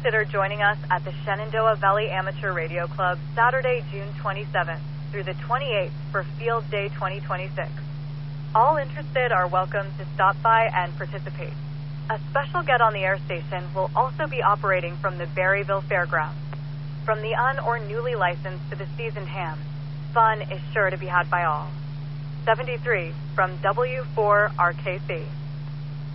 consider joining us at the Shenandoah Valley Amateur Radio Club Saturday, June 27th through the 28th for Field Day 2026. All interested are welcome to stop by and participate. A special Get on the Air station will also be operating from the Berryville Fairgrounds. From the or newly licensed to the seasoned ham, fun is sure to be had by all. 73 from W4RKC.